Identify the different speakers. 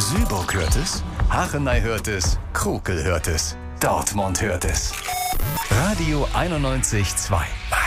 Speaker 1: Süburg hört es, Hachenay hört es, Krokel hört es, Dortmund hört es. Radio 91,2.